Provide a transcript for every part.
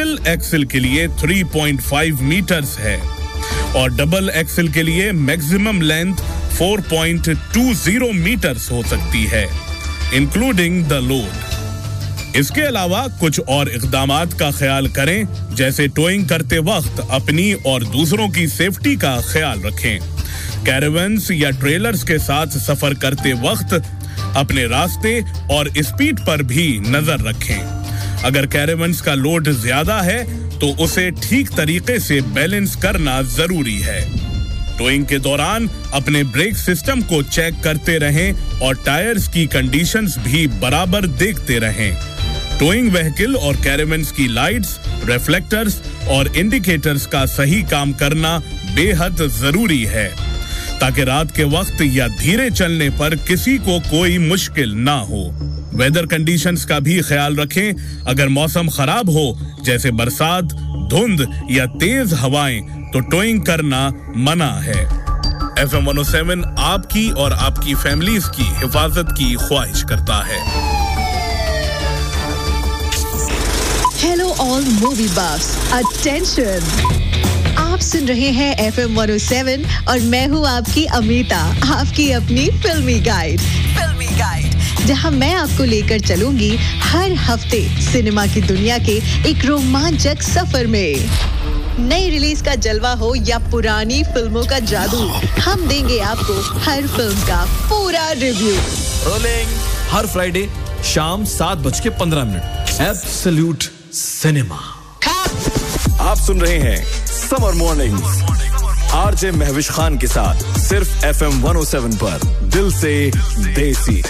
Single Excel के लिए 3.5 metres है और डबल एक्सेल के लिए मैक्सिमम लेंथ 4.20 मीटर्स हो सकती है, इंक्लूडिंग द लोड। इसके अलावा कुछ और इक़दामात का ख्याल करें, जैसे टोइंग करते वक्त अपनी और दूसरों की सेफ्टी का ख्याल रखें। कैरावन्स या ट्रेलर्स के साथ सफर करते वक्त अपने रास्ते और स्पीड पर भी नजर रखें। अगर कैरावन्स का लोड ज्यादा है तो उसे ठीक तरीके से बैलेंस करना जरूरी है। टोइंग के दौरान अपने ब्रेक सिस्टम को चेक करते रहें और टायर्स की कंडीशंस भी बराबर देखते रहें। टोइंग व्हीकल और कैरावन्स की लाइट्स, रिफ्लेक्टर्स और इंडिकेटर्स का सही काम करना बेहद जरूरी है, ताकि रात के वक्त या धीरे चलने पर किसी को कोई मुश्किल ना हो। वेदर कंडीशंस का भी ख्याल रखें। अगर मौसम खराब हो, जैसे बरसात, धुंध या तेज हवाएं, तो टोइंग करना मना है। FM 107 आपकी और आपकी फैमिलीज की हिफाजत की ख्वाहिश करता है। Hello all movie बफ्स, attention! आप सुन रहे हैं FM 107 और मैं हूँ आपकी अमिता, आपकी अपनी फिल्मी गाइड, जहाँ मैं आपको लेकर चलूंगी हर हफ्ते सिनेमा की दुनिया के एक रोमांचक सफर में। नई रिलीज का जलवा हो या पुरानी फिल्मों का जादू, हम देंगे आपको हर फिल्म का पूरा रिव्यू। रोलिंग हर फ्राइडे शाम 7:15। Absolute cinema. आप सुन रहे हैं summer morning RJ Mahwish Khan के साथ सिर्फ FM 107 पर, दिल से देसी।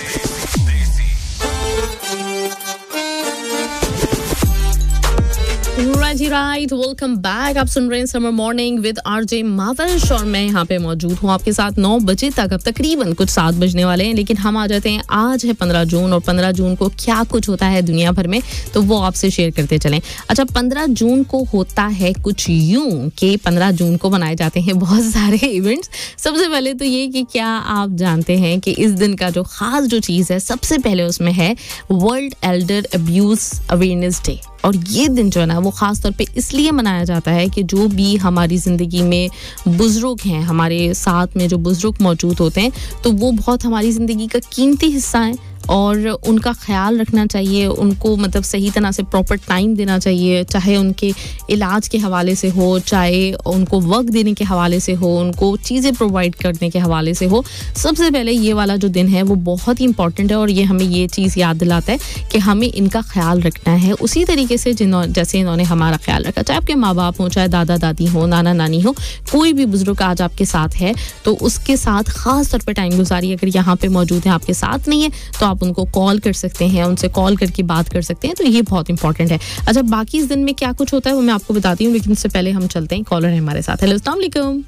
Right, welcome back. आप सुन रहे हैं summer morning with RJ Mavish और मैं यहाँ पे मौजूद हूँ आपके साथ 9 बजे तक। अब तकरीबन कुछ 7 बजने वाले हैं, लेकिन हम आ जाते हैं। आज है 15 जून और 15 जून को क्या कुछ होता है दुनिया भर में, तो वो आपसे शेयर करते चलें। अच्छा, 15 जून को होता है कुछ यूं कि 15 जून को मनाए जाते हैं बहुत सारे इवेंट्स। सबसे पहले तो ये कि क्या आप जानते हैं कि इस दिन का जो खास जो चीज़ है, सबसे पहले उसमें है world Elder abuse awareness day. और ये दिन जो है ना, वो ख़ास तौर पे इसलिए मनाया जाता है कि जो भी हमारी ज़िंदगी में बुज़ुर्ग हैं, हमारे साथ में जो बुज़ुर्ग मौजूद होते हैं, तो वो बहुत हमारी ज़िंदगी का कीमती हिस्सा है और उनका ख्याल रखना चाहिए। उनको मतलब सही तरह से प्रॉपर टाइम देना चाहिए, चाहे उनके इलाज के हवाले से हो, चाहे उनको वक्त देने के हवाले से हो, उनको चीज़ें प्रोवाइड करने के हवाले से हो। सबसे पहले ये वाला जो दिन है वो बहुत ही इंपॉर्टेंट है और ये हमें ये चीज़ याद दिलाता है कि हमें इनका ख्याल रखना है उसी तरीके से जैसे इन्होंने हमारा ख्याल रखा। चाहे आपके माँ बाप हों, चाहे दादा दादी हो, नाना नानी हो, कोई भी बुजुर्ग आज आपके साथ है तो उसके साथ ख़ास तौर पर टाइम गुजारिए। अगर यहाँ पर मौजूद है, आपके साथ नहीं है, तो आप उनको कॉल कर सकते हैं, उनसे कॉल करके बात कर सकते हैं, तो ये बहुत इंपॉर्टेंट है। अच्छा, बाकी इस दिन में क्या कुछ होता है वो मैं आपको बताती हूँ, लेकिन उससे पहले हम चलते हैं। कॉलर है हमारे साथ। हेलो, अस्सलाम वालेकुम।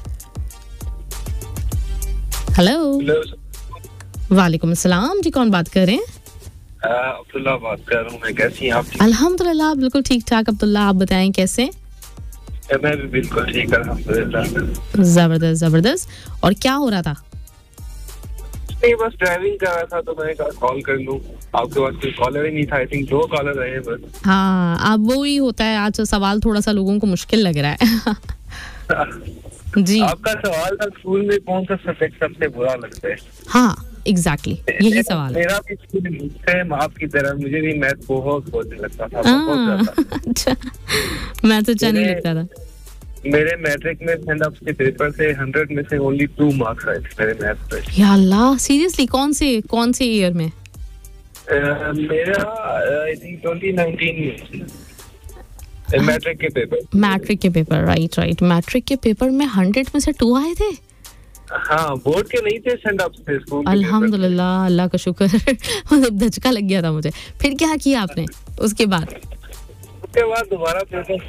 हेलो, वालेकुम अस्सलाम जी, कौन बात कर रहे हैं? अब्दुल्ला बात कर रहा हूँ मैं। कैसी हैं आप? अल्हम्दुलिल्लाह, बिल्कुल ठीक ठाक। अब्दुल्ला, आप बताएं कैसे? मैं भी बिल्कुल ठीक, अल्हम्दुलिल्लाह। जबरदस्त जबरदस्त। और क्या हो रहा था? नहीं, बस ड्राइविंग कर रहा था तो मैंने कहा कॉल कर लूं। आपके पास कोई कॉलर ही नहीं था। आई थिंक 2 कॉलर रहे बस। हाँ, अब वो ही होता है। आज सवाल थोड़ा सा लोगों को मुश्किल लग रहा है। जी, आपका सवाल था स्कूल में कौन सा सब्जेक्ट सबसे बुरा लगता है? हाँ, एग्जैक्टली यही सवाल है। मेरा भी सेम आपकी तरह, मुझे भी मैथ बहुत बोझ लगता था, बहुत ज्यादा। अच्छा, मैथ अच्छा नहीं लगता था। मेरे मैट्रिक में सेंड ऑफ के पेपर से 100 में से ओनली 2 मार्क्स आए थे मेरे मैथ पे। या अल्लाह, सीरियसली? कौन से ईयर में? मेरा आई थिंक 2019 में मैट्रिक के पेपर। राइट। मैट्रिक के पेपर में 100 में से 2 आए थे। हाँ, बोर्ड के नहीं थे, सेंड ऑफ थे स्कूल। अल्हम्दुलिल्लाह, अल्लाह का शुक्र। मतलब धचका लग गया था मुझे। फिर क्या किया आपने उसके बाद? दोबारा पेपर।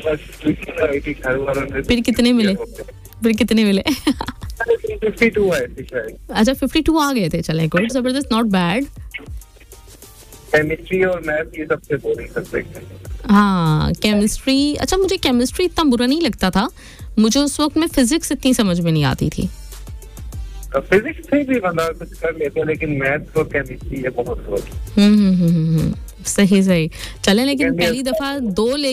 फिर कितने मिले? 52 आए थे शायद। अच्छा, 52 आ गए थे। चलें, गुड, जबरदस्त, नॉट बैड। केमिस्ट्री और मैथ ये सबसे बोरिंग सब्जेक्ट है। हाँ, केमिस्ट्री। अच्छा, मुझे केमिस्ट्री इतना बुरा नहीं लगता था। मुझे उस वक्त में फिजिक्स इतनी समझ में नहीं आती थी। फिजिक्स से भी बंदा कुछ कर लेता है, लेकिन मैथ और केमिस्ट्री ये बहुत सही। चलें, लेकिन पहली दफा 2